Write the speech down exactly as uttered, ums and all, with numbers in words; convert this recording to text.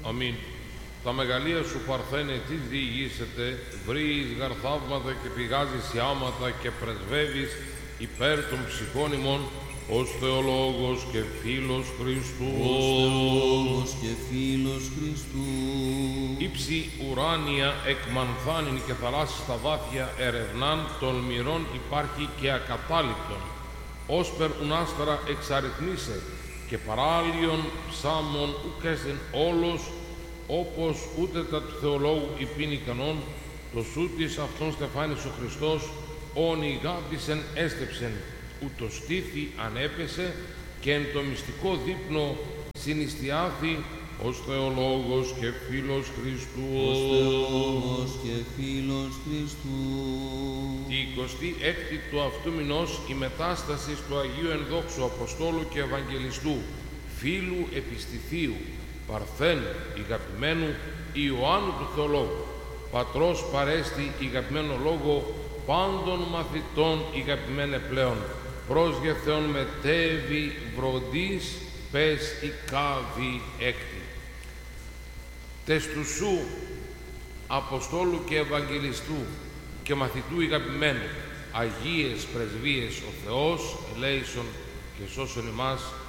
Αμήν. Τα μεγαλεία σου, Παρθένε, τι διηγήσετε, βρύεις γαρθαύματα και πηγάζεις ιάματα και πρεσβεύεις υπέρ των ψυχών ημών, ως Θεολόγος και Φίλος Χριστού. Ως Θεολόγος και Φίλος Χριστού. Ήψη ουράνια εκμανθάνην και θαλάσσης στα βάθια ερευνάν, των μοιρών υπάρχει και ακατάληπτον. Όσπερ ουνάστερα εξαριθμίσε και παράλιον ψάμων ουκ έσεν όλος, όπως ούτε τα του Θεολόγου υπήν ικανόν, το σούτης αυτόν στεφάνης ο Χριστός, όν ηγάπησεν έστεψεν, ούτω στήθη ανέπεσε και εν το μυστικό δείπνο συνιστιάθη ως Θεολόγος και Φίλος Χριστού. Ως Θεολόγος και Φίλος Χριστού. Τη εικοστή έκτη του αυτού μηνός η μετάσταση του Αγίου Ενδόξου Αποστόλου και Ευαγγελιστού, φίλου επιστηθίου, Παρθένου, ηγαπημένου Ιωάννου του Θεολόγου, πατρός παρέστη ηγαπημένο λόγο, πάντων μαθητών ηγαπημένε πλέον, πρόσγεθεον μετέβη βροντής, πες η κάβη έκτη. Τες του σου, Αποστόλου και Ευαγγελιστού και μαθητού ηγαπημένου, Αγίες πρεσβείες ο Θεός, ελέησον και σώσον ημάς